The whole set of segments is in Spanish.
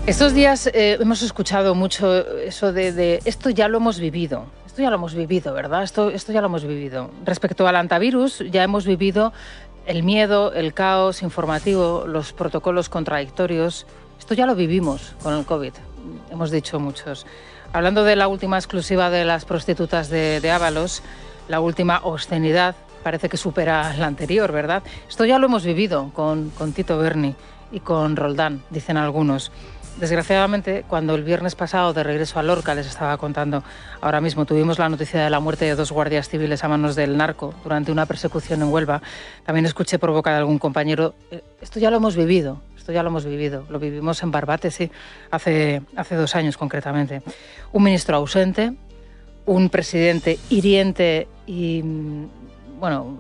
Estos días hemos escuchado mucho eso de esto ya lo hemos vivido. Esto ya lo hemos vivido, ¿verdad? Esto ya lo hemos vivido. Respecto al antivirus, ya hemos vivido el miedo, el caos informativo, los protocolos contradictorios. Esto ya lo vivimos con el COVID, hemos dicho muchos. Hablando de la última exclusiva de las prostitutas de Ábalos, la última obscenidad parece que supera la anterior, ¿verdad? Esto ya lo hemos vivido con Tito Berni y con Roldán, dicen algunos. Desgraciadamente, cuando el viernes pasado, de regreso a Lorca, les estaba contando ahora mismo, tuvimos la noticia de la muerte de 2 guardias civiles a manos del narco durante una persecución en Huelva. También escuché por boca de algún compañero, esto ya lo hemos vivido, lo vivimos en Barbate, sí, hace 2 años concretamente. Un ministro ausente, un presidente hiriente y, bueno,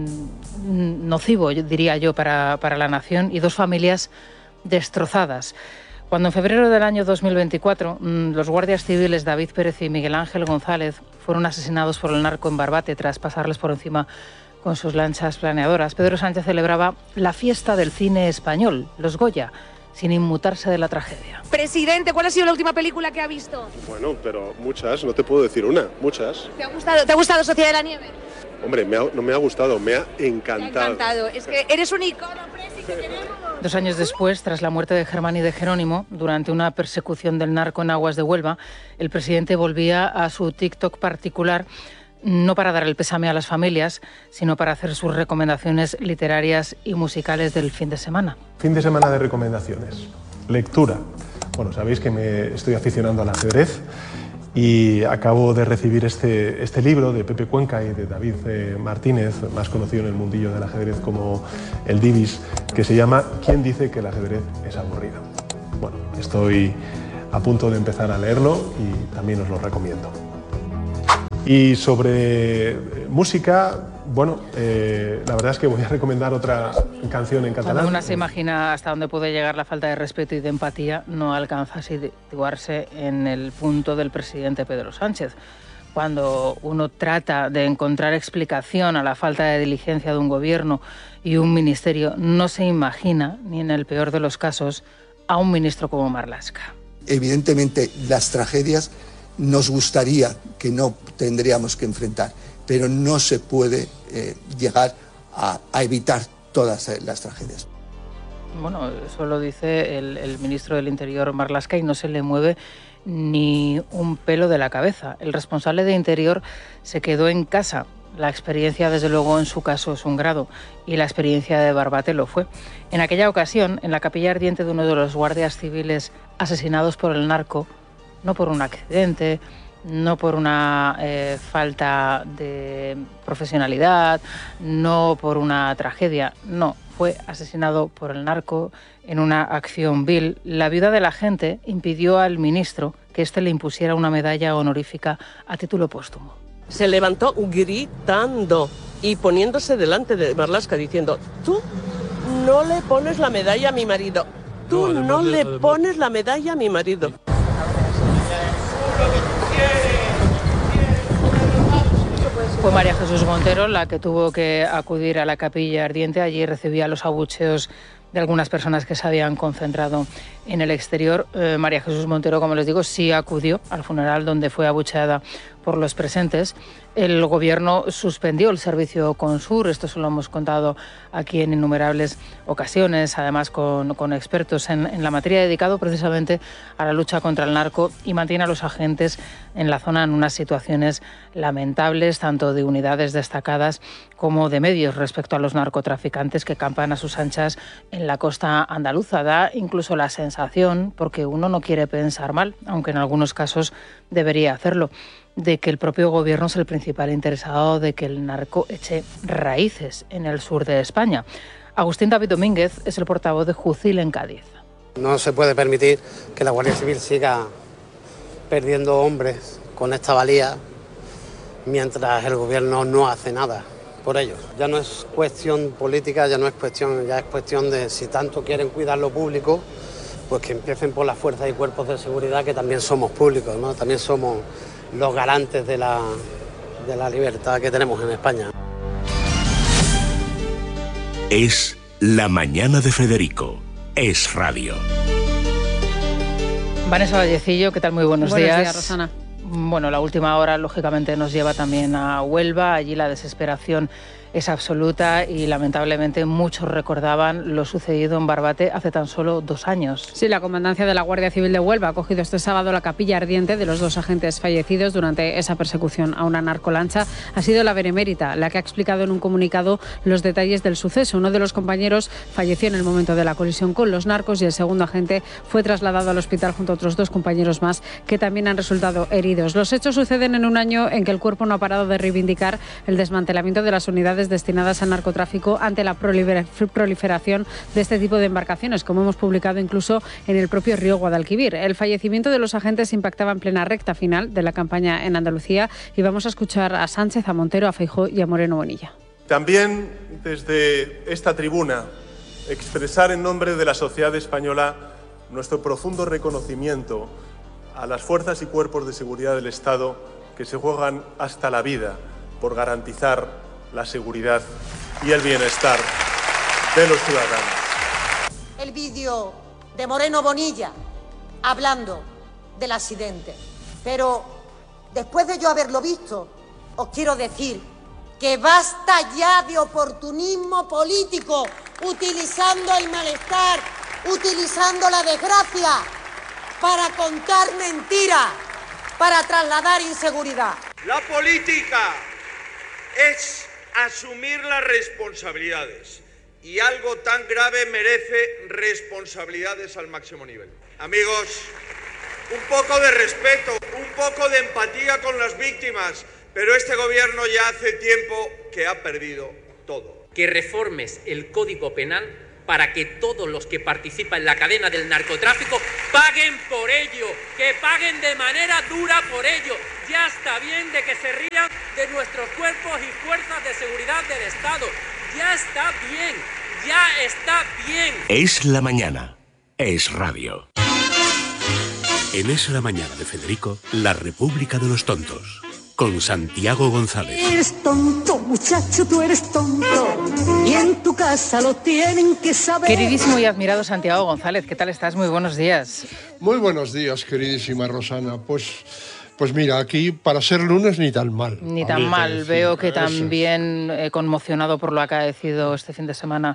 nocivo, diría yo, para la nación, y 2 familias destrozadas. Cuando en febrero del año 2024 los guardias civiles David Pérez y Miguel Ángel González fueron asesinados por el narco en Barbate tras pasarles por encima con sus lanchas planeadoras, Pedro Sánchez celebraba la fiesta del cine español, los Goya, sin inmutarse de la tragedia. Presidente, ¿cuál ha sido la última película que ha visto? Bueno, pero muchas, no te puedo decir una, muchas. ¿Te ha gustado Sociedad de la Nieve? Hombre, no me ha gustado, me ha encantado. Me ha encantado, es que eres un icono, Presi, que tenemos. 2 años después, tras la muerte de Germán y de Jerónimo, durante una persecución del narco en aguas de Huelva, el presidente volvía a su TikTok particular, no para dar el pésame a las familias, sino para hacer sus recomendaciones literarias y musicales del fin de semana. Fin de semana de recomendaciones. Lectura. Bueno, sabéis que me estoy aficionando al ajedrez y acabo de recibir este libro de Pepe Cuenca y de David Martínez, más conocido en el mundillo del ajedrez como el Divis, que se llama ¿Quién dice que el ajedrez es aburrido? Bueno, estoy a punto de empezar a leerlo y también os lo recomiendo. Y sobre música, bueno, la verdad es que voy a recomendar otra canción en catalán. Cuando uno se imagina hasta dónde puede llegar la falta de respeto y de empatía, no alcanza a situarse en el punto del presidente Pedro Sánchez. Cuando uno trata de encontrar explicación a la falta de diligencia de un gobierno y un ministerio, no se imagina, ni en el peor de los casos, a un ministro como Marlaska. Evidentemente, las tragedias nos gustaría que no tendríamos que enfrentar, pero no se puede llegar a evitar todas las tragedias. Bueno, eso lo dice el ministro del Interior, Marlaska, y no se le mueve ni un pelo de la cabeza. El responsable de Interior se quedó en casa. La experiencia, desde luego, en su caso es un grado, y la experiencia de Barbate lo fue. En aquella ocasión, en la capilla ardiente de uno de los guardias civiles asesinados por el narco, no por un accidente, no por una falta de profesionalidad, no por una tragedia, no, fue asesinado por el narco en una acción vil. La viuda del agente impidió al ministro que éste le impusiera una medalla honorífica a título póstumo. Se levantó gritando y poniéndose delante de Marlaska diciendo: tú no le pones la medalla a mi marido, tú no le pones la medalla a mi marido. Fue María Jesús Montero la que tuvo que acudir a la capilla ardiente. Allí recibía los abucheos de algunas personas que se habían concentrado en el exterior. María Jesús Montero, como les digo, sí acudió al funeral donde fue abucheada por los presentes. El gobierno suspendió el servicio Consur, esto se lo hemos contado aquí en innumerables ocasiones, además con expertos en la materia, dedicado precisamente a la lucha contra el narco, y mantiene a los agentes en la zona en unas situaciones lamentables, tanto de unidades destacadas como de medios, respecto a los narcotraficantes que campan a sus anchas en la costa andaluza. Da incluso la sensación, porque uno no quiere pensar mal, aunque en algunos casos debería hacerlo, de que el propio gobierno es el principal interesado de que el narco eche raíces en el sur de España. Agustín David Domínguez es el portavoz de Jucil en Cádiz. No se puede permitir que la Guardia Civil siga perdiendo hombres con esta valía mientras el gobierno no hace nada por ellos. Ya no es cuestión política, ya es cuestión de si tanto quieren cuidar lo público, pues que empiecen por las fuerzas y cuerpos de seguridad, que también somos públicos, ¿no? También somos los garantes de la libertad que tenemos en España. Es La Mañana de Federico. Es Radio. Vanessa Vallecillo, ¿qué tal? Muy buenos días. Buenos días, Rosana. Bueno, la última hora, lógicamente, nos lleva también a Huelva. Allí la desesperación es absoluta y, lamentablemente, muchos recordaban lo sucedido en Barbate hace tan solo 2 años. Sí, la Comandancia de la Guardia Civil de Huelva ha cogido este sábado la capilla ardiente de los 2 agentes fallecidos durante esa persecución a una narcolancha. Ha sido la Benemérita la que ha explicado en un comunicado los detalles del suceso. Uno de los compañeros falleció en el momento de la colisión con los narcos y el segundo agente fue trasladado al hospital junto a otros 2 compañeros más que también han resultado heridos. Los hechos suceden en un año en que el cuerpo no ha parado de reivindicar el desmantelamiento de las unidades destinadas al narcotráfico ante la proliferación de este tipo de embarcaciones, como hemos publicado incluso en el propio río Guadalquivir. El fallecimiento de los agentes impactaba en plena recta final de la campaña en Andalucía y vamos a escuchar a Sánchez, a Montero, a Feijóo y a Moreno Bonilla. También desde esta tribuna expresar en nombre de la sociedad española nuestro profundo reconocimiento a las fuerzas y cuerpos de seguridad del Estado que se juegan hasta la vida por garantizar la seguridad y el bienestar de los ciudadanos. El vídeo de Moreno Bonilla hablando del accidente, pero después de yo haberlo visto, os quiero decir que basta ya de oportunismo político, utilizando el malestar, utilizando la desgracia para contar mentiras, para trasladar inseguridad. La política es asumir las responsabilidades y algo tan grave merece responsabilidades al máximo nivel. Amigos, un poco de respeto, un poco de empatía con las víctimas, pero este gobierno ya hace tiempo que ha perdido todo. Que reformes el Código Penal para que todos los que participan en la cadena del narcotráfico paguen por ello, que paguen de manera dura por ello. Ya está bien de que se rían de nuestros cuerpos y fuerzas de seguridad del Estado. Ya está bien, ya está bien. Es la mañana, es radio. En Es la mañana de Federico, la República de los Tontos, con Santiago González. Eres tonto, muchacho, tú eres tonto. Y en tu casa lo tienen que saber. Queridísimo y admirado Santiago González, ¿qué tal estás? Muy buenos días. Muy buenos días, queridísima Rosana. Pues mira, aquí para ser lunes ni tan mal. Ni tan mal. Veo que también conmocionado por lo acaecido este fin de semana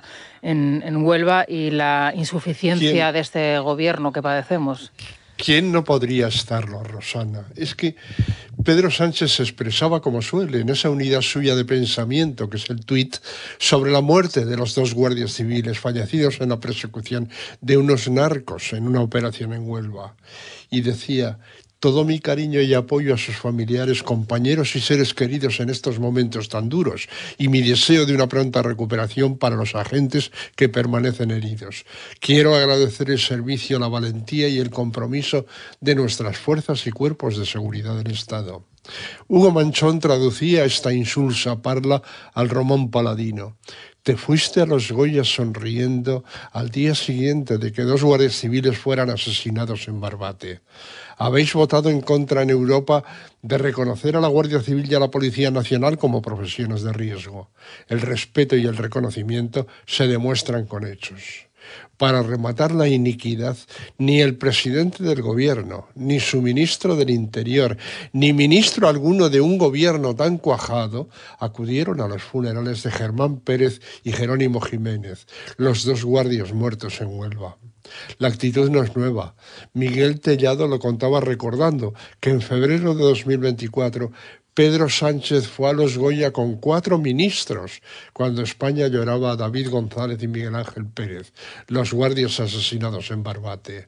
en Huelva y la insuficiencia de este gobierno que padecemos. ¿Quién no podría estarlo, Rosana? Es que Pedro Sánchez se expresaba como suele, en esa unidad suya de pensamiento, que es el tuit, sobre la muerte de los 2 guardias civiles fallecidos en la persecución de unos narcos en una operación en Huelva. Y decía: todo mi cariño y apoyo a sus familiares, compañeros y seres queridos en estos momentos tan duros, y mi deseo de una pronta recuperación para los agentes que permanecen heridos. Quiero agradecer el servicio, la valentía y el compromiso de nuestras fuerzas y cuerpos de seguridad del Estado. Hugo Manchón traducía esta insulsa parla al Román Paladino. Te fuiste a los Goyas sonriendo al día siguiente de que 2 guardias civiles fueran asesinados en Barbate. Habéis votado en contra en Europa de reconocer a la Guardia Civil y a la Policía Nacional como profesiones de riesgo. El respeto y el reconocimiento se demuestran con hechos. Para rematar la iniquidad, ni el presidente del gobierno, ni su ministro del Interior, ni ministro alguno de un gobierno tan cuajado acudieron a los funerales de Germán Pérez y Jerónimo Jiménez, los 2 guardias muertos en Huelva. La actitud no es nueva. Miguel Tellado lo contaba recordando que en febrero de 2024 Pedro Sánchez fue a los Goya con 4 ministros, cuando España lloraba a David González y Miguel Ángel Pérez, los guardias asesinados en Barbate.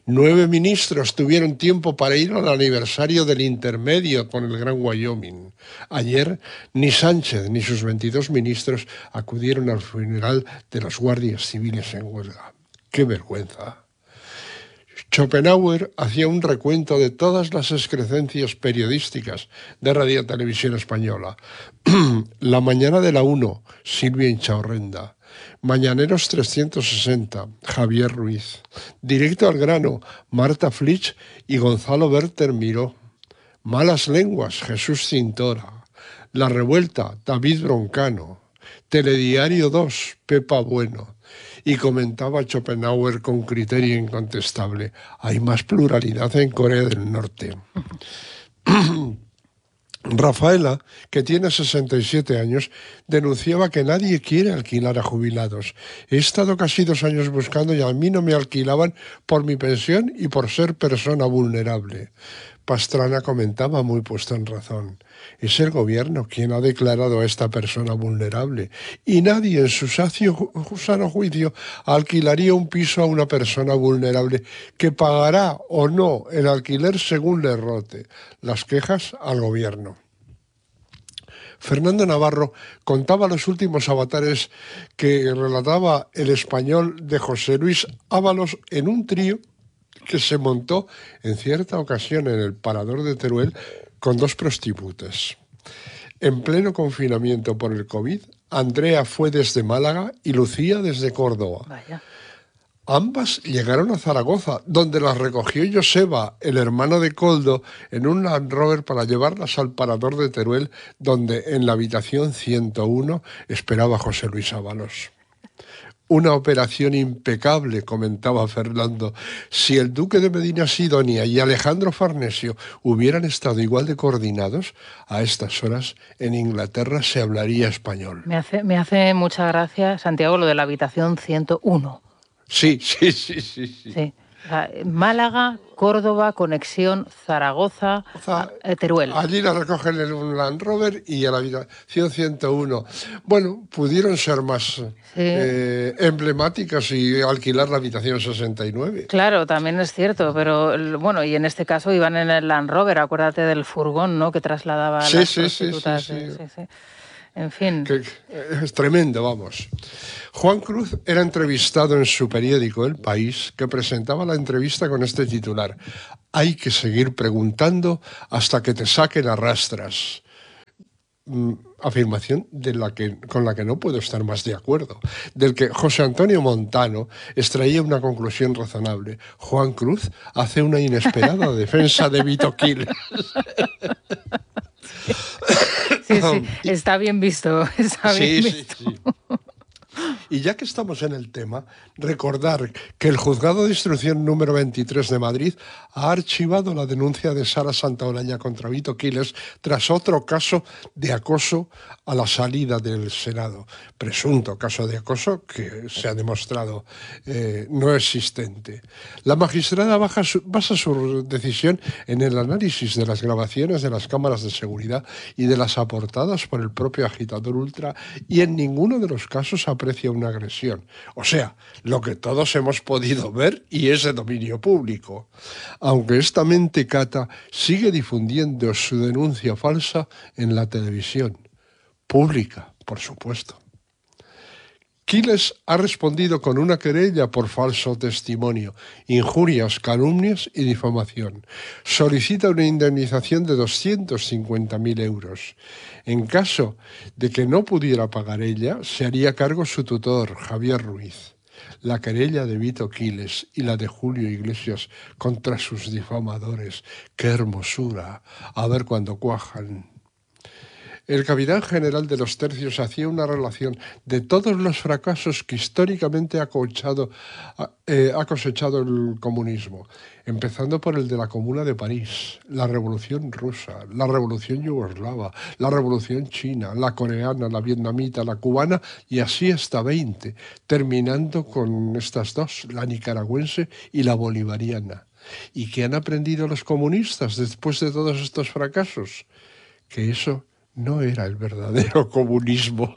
9 ministros tuvieron tiempo para ir al aniversario del intermedio con el Gran Wyoming. Ayer, ni Sánchez ni sus 22 ministros acudieron al funeral de los guardias civiles en huelga. ¡Qué vergüenza! Schopenhauer hacía un recuento de todas las excrecencias periodísticas de Radio y Televisión Española. La mañana de la 1, Silvia Inchaurrenda. Mañaneros 360, Javier Ruiz. Directo al grano, Marta Flitsch y Gonzalo Berter Miró. Malas lenguas, Jesús Cintora. La revuelta, David Broncano. Telediario 2, Pepa Bueno. Y comentaba Schopenhauer con criterio incontestable: hay más pluralidad en Corea del Norte. Rafaela, que tiene 67 años, denunciaba que nadie quiere alquilar a jubilados. He estado casi 2 años buscando y a mí no me alquilaban por mi pensión y por ser persona vulnerable. Pastrana comentaba muy puesto en razón: es el gobierno quien ha declarado a esta persona vulnerable y nadie en su sano juicio alquilaría un piso a una persona vulnerable que pagará o no el alquiler según le rote. Las quejas al gobierno. Fernando Navarro contaba los últimos avatares que relataba el español de José Luis Ábalos en un trío que se montó en cierta ocasión en el Parador de Teruel con 2 prostitutas. En pleno confinamiento por el COVID, Andrea fue desde Málaga y Lucía desde Córdoba. Vaya. Ambas llegaron a Zaragoza, donde las recogió Joseba, el hermano de Koldo, en un Land Rover para llevarlas al Parador de Teruel, donde en la habitación 101 esperaba José Luis Ábalos. Una operación impecable, comentaba Fernando. Si el duque de Medina Sidonia y Alejandro Farnesio hubieran estado igual de coordinados, a estas horas en Inglaterra se hablaría español. Me hace mucha gracia, Santiago, lo de la habitación 101. Sí. Sí. O sea, Málaga, Córdoba, conexión Zaragoza, Teruel. Allí la recogen en un Land Rover y a la habitación 101. Bueno, pudieron ser más emblemáticas y alquilar la habitación 69. Claro, también es cierto, pero bueno, y en este caso iban en el Land Rover, acuérdate del furgón, ¿no?, que trasladaba a las prostitutas. Sí. En fin. Es tremendo, vamos. Juan Cruz era entrevistado en su periódico El País, que presentaba la entrevista con este titular: hay que seguir preguntando hasta que te saquen a rastras. Afirmación con la que no puedo estar más de acuerdo, del que José Antonio Montano extraía una conclusión razonable: Juan Cruz hace una inesperada defensa de Vito Quiles. Sí, está bien visto. Sí. Y ya que estamos en el tema, recordar que el Juzgado de Instrucción número 23 de Madrid ha archivado la denuncia de Sara Santaolalla contra Vito Quiles tras otro caso de acoso a la salida del Senado. Presunto caso de acoso que se ha demostrado no existente. La magistrada basa su decisión en el análisis de las grabaciones de las cámaras de seguridad y de las aportadas por el propio agitador ultra, y en ninguno de los casos aprecia una agresión. O sea, lo que todos hemos podido ver y es de dominio público. Aunque esta mentecata sigue difundiendo su denuncia falsa en la televisión. Pública, por supuesto. Quiles ha respondido con una querella por falso testimonio, injurias, calumnias y difamación. Solicita una indemnización de 250.000 euros. En caso de que no pudiera pagar ella, se haría cargo su tutor, Javier Ruiz. La querella de Vito Quiles y la de Julio Iglesias contra sus difamadores. ¡Qué hermosura! A ver cuándo cuajan. El capitán general de los tercios hacía una relación de todos los fracasos que históricamente ha cosechado el comunismo, empezando por el de la Comuna de París, la Revolución Rusa, la Revolución Yugoslava, la Revolución China, la coreana, la vietnamita, la cubana y así hasta 20, terminando con estas 2, la nicaragüense y la bolivariana. ¿Y qué han aprendido los comunistas después de todos estos fracasos? Que eso no era el verdadero comunismo.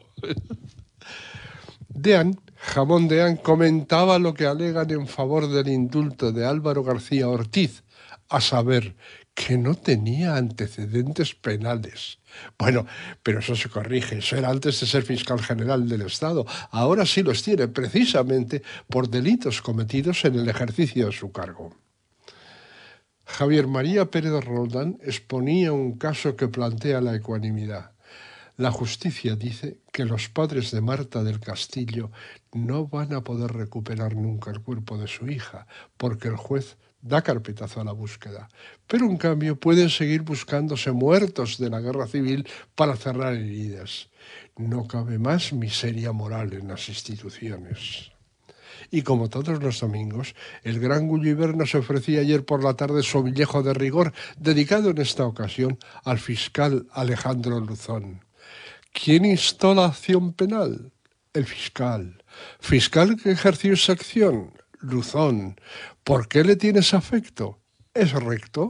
Jamón Deán comentaba lo que alegan en favor del indulto de Álvaro García Ortiz, a saber, que no tenía antecedentes penales. Bueno, pero eso se corrige, eso era antes de ser fiscal general del Estado. Ahora sí los tiene, precisamente por delitos cometidos en el ejercicio de su cargo. Javier María Pérez Roldán exponía un caso que plantea la ecuanimidad. La justicia dice que los padres de Marta del Castillo no van a poder recuperar nunca el cuerpo de su hija, porque el juez da carpetazo a la búsqueda. Pero en cambio pueden seguir buscándose muertos de la guerra civil para cerrar heridas. No cabe más miseria moral en las instituciones. Y como todos los domingos, el gran Gulliver nos ofrecía ayer por la tarde su Villejo de rigor, dedicado en esta ocasión al fiscal Alejandro Luzón. ¿Quién instó la acción penal? El fiscal. ¿Fiscal que ejerció esa acción? Luzón. ¿Por qué le tienes afecto? ¿Es recto?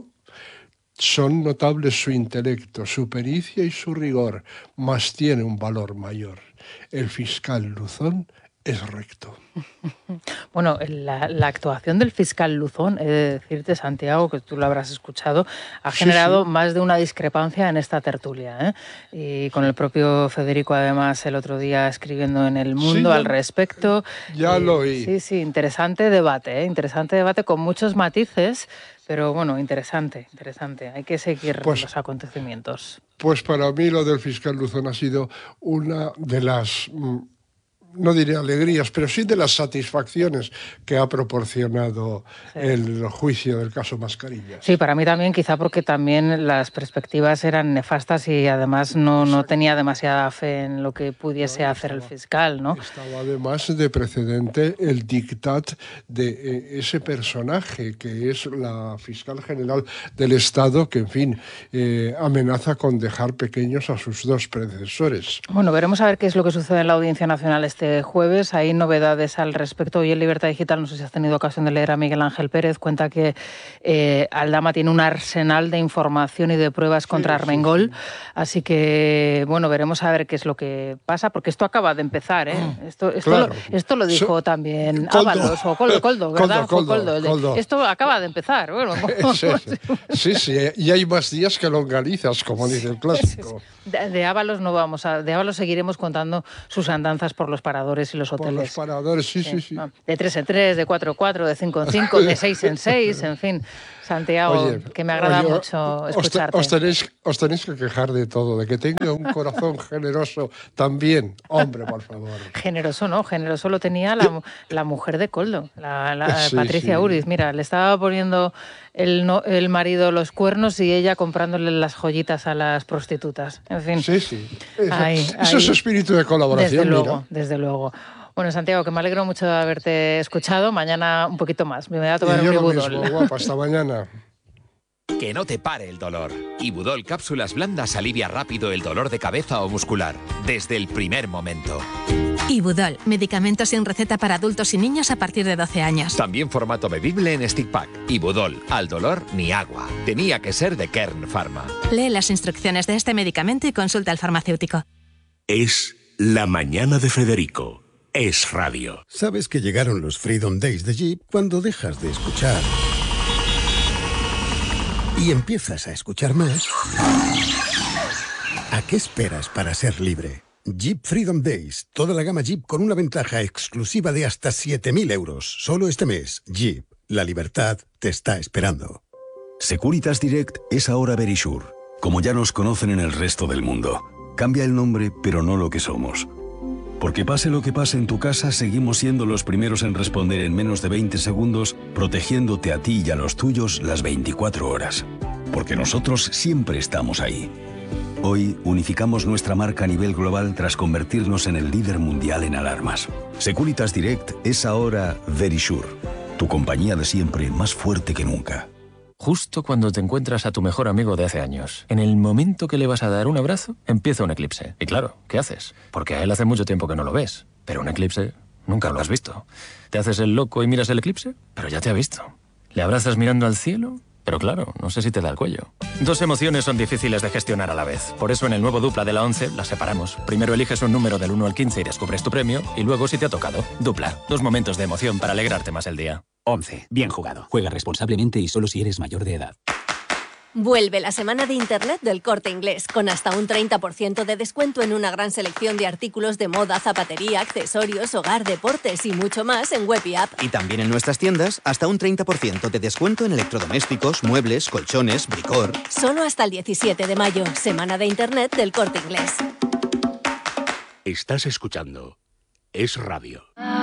Son notables su intelecto, su pericia y su rigor, mas tiene un valor mayor. El fiscal Luzón es recto. Bueno, la actuación del fiscal Luzón, he de decirte, Santiago, que tú lo habrás escuchado, ha generado más de una discrepancia en esta tertulia, ¿eh? Y con el propio Federico, además, el otro día escribiendo en El Mundo al respecto. Ya lo oí. Sí, interesante debate, interesante debate con muchos matices, pero bueno, interesante. Hay que seguir los acontecimientos. Pues para mí lo del fiscal Luzón ha sido una de las... no diré alegrías, pero sí de las satisfacciones que ha proporcionado el juicio del caso Mascarillas. Sí, para mí también, quizá porque también las perspectivas eran nefastas y además no tenía demasiada fe en lo que pudiese hacer el fiscal, ¿no? Estaba además de precedente el dictat de ese personaje que es la fiscal general del Estado, que en fin, amenaza con dejar pequeños a sus dos predecesores. Bueno, veremos a ver qué es lo que sucede en la Audiencia Nacional este jueves. Hay novedades al respecto. Hoy en Libertad Digital, no sé si has tenido ocasión de leer a Miguel Ángel Pérez, cuenta que Aldama tiene un arsenal de información y de pruebas contra Armengol. Así que, bueno, veremos a ver qué es lo que pasa, porque esto acaba de empezar, ¿eh? Esto lo dijo también Ábalos, o Coldo, ¿verdad? Coldo. Esto acaba de empezar. Bueno, sí, y hay más días que longanizas, como dice el clásico. De Ábalos no vamos a... De Ábalos seguiremos contando sus andanzas por los paradores y los hoteles. Por los paradores, sí. De 3 en 3, de 4 en 4, de 5 en 5, de 6 en 6, en fin. Santiago, que me agrada mucho escucharte. Os tenéis que quejar de todo, de que tenga un corazón generoso también. Hombre, por favor. Generoso no, generoso lo tenía la mujer de Coldo, Patricia Uriz. Mira, le estaba poniendo el marido los cuernos y ella comprándole las joyitas a las prostitutas. En fin. Sí. Eso es espíritu de colaboración. Desde luego. Bueno, Santiago, que me alegro mucho de haberte escuchado. Mañana un poquito más. Me voy a tomar un Ibudol. Mismo, guapa, hasta mañana. Que no te pare el dolor. Ibudol Cápsulas Blandas alivia rápido el dolor de cabeza o muscular, desde el primer momento. Ibudol, medicamento sin receta para adultos y niños a partir de 12 años. También formato bebible en stick pack. Ibudol, al dolor ni agua. Tenía que ser de Kern Pharma. Lee las instrucciones de este medicamento y consulta al farmacéutico. Es La Mañana de Federico. Es radio. Sabes que llegaron los Freedom Days de Jeep cuando dejas de escuchar y empiezas a escuchar más. ¿A qué esperas para ser libre? Jeep Freedom Days. Toda la gama Jeep con una ventaja exclusiva de hasta 7.000 euros. Solo este mes. Jeep. La libertad te está esperando. Securitas Direct es ahora Verisure. Como ya nos conocen en el resto del mundo. Cambia el nombre, pero no lo que somos. Porque pase lo que pase en tu casa, seguimos siendo los primeros en responder en menos de 20 segundos, protegiéndote a ti y a los tuyos las 24 horas. Porque nosotros siempre estamos ahí. Hoy unificamos nuestra marca a nivel global tras convertirnos en el líder mundial en alarmas. Securitas Direct es ahora Verisure, tu compañía de siempre más fuerte que nunca. Justo cuando te encuentras a tu mejor amigo de hace años, en el momento que le vas a dar un abrazo, empieza un eclipse. Y claro, ¿qué haces? Porque a él hace mucho tiempo que no lo ves. Pero un eclipse nunca lo has visto. ¿Te haces el loco y miras el eclipse? Pero ya te ha visto. ¿Le abrazas mirando al cielo? Pero claro, no sé si te da el cuello. Dos emociones son difíciles de gestionar a la vez. Por eso en el nuevo Dupla de la 11 las separamos. Primero eliges un número del 1 al 15 y descubres tu premio. Y luego, si te ha tocado, Dupla. 2 momentos de emoción para alegrarte más el día. 11. Bien jugado. Juega responsablemente y solo si eres mayor de edad. Vuelve la semana de Internet del Corte Inglés, con hasta un 30% de descuento en una gran selección de artículos de moda, zapatería, accesorios, hogar, deportes y mucho más en web y app. Y también en nuestras tiendas, hasta un 30% de descuento en electrodomésticos, muebles, colchones, bricor. Solo hasta el 17 de mayo, semana de Internet del Corte Inglés. Estás escuchando Es Radio.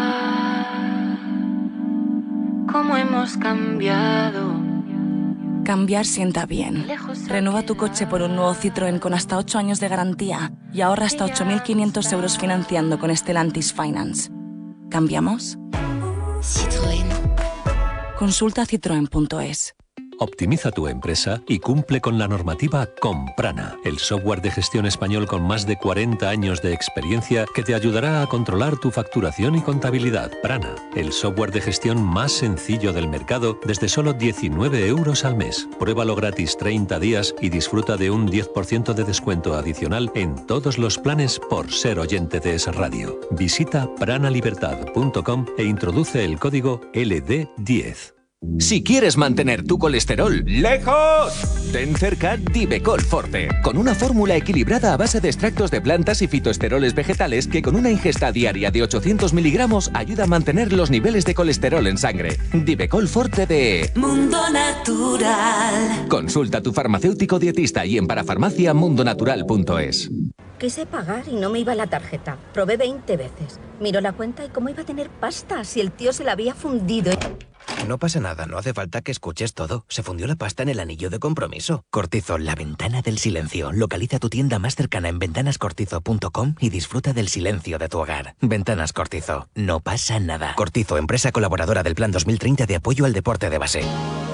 ¿Cómo hemos cambiado? Cambiar sienta bien. Renueva tu coche por un nuevo Citroën con hasta 8 años de garantía y ahorra hasta 8.500 euros financiando con Stellantis Finance. ¿Cambiamos? Citroën. Consulta citroen.es. Optimiza tu empresa y cumple con la normativa con Prana, el software de gestión español con más de 40 años de experiencia que te ayudará a controlar tu facturación y contabilidad. Prana, el software de gestión más sencillo del mercado desde solo 19 euros al mes. Pruébalo gratis 30 días y disfruta de un 10% de descuento adicional en todos los planes por ser oyente de Es Radio. Visita pranalibertad.com e introduce el código LD10. Si quieres mantener tu colesterol lejos, ten cerca Divecol Forte, con una fórmula equilibrada a base de extractos de plantas y fitoesteroles vegetales que con una ingesta diaria de 800 miligramos ayuda a mantener los niveles de colesterol en sangre. Divecol Forte de Mundo Natural. Consulta a tu farmacéutico dietista y en parafarmaciamundonatural.es. Quise pagar y no me iba la tarjeta. Probé 20 veces. Miro la cuenta y cómo iba a tener pasta si el tío se la había fundido. No pasa nada, no hace falta que escuches todo. Se fundió la pasta en el anillo de compromiso. Cortizo, la ventana del silencio. Localiza tu tienda más cercana en ventanascortizo.com y disfruta del silencio de tu hogar. Ventanas Cortizo, no pasa nada. Cortizo, empresa colaboradora del Plan 2030 de apoyo al deporte de base.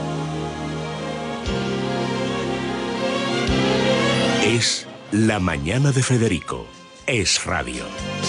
Es La Mañana de Federico. Es Radio.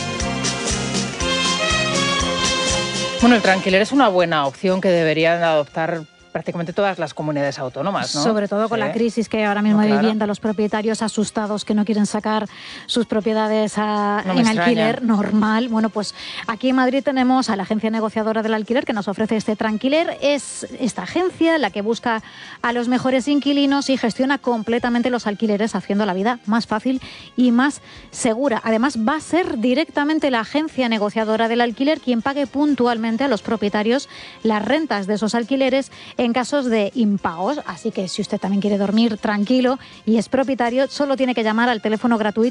Bueno, el Tranquiler es una buena opción que deberían adoptar prácticamente todas las comunidades autónomas, ¿no? Sobre todo con la crisis que ahora mismo hay vivienda, los propietarios asustados que no quieren sacar sus propiedades en alquiler normal. Bueno, pues aquí en Madrid tenemos a la agencia negociadora del alquiler que nos ofrece este Tranquiler. Es esta agencia la que busca a los mejores inquilinos y gestiona completamente los alquileres, haciendo la vida más fácil y más segura. Además, va a ser directamente la agencia negociadora del alquiler quien pague puntualmente a los propietarios las rentas de esos alquileres en casos de impagos. Así que si usted también quiere dormir tranquilo y es propietario, solo tiene que llamar al teléfono gratuito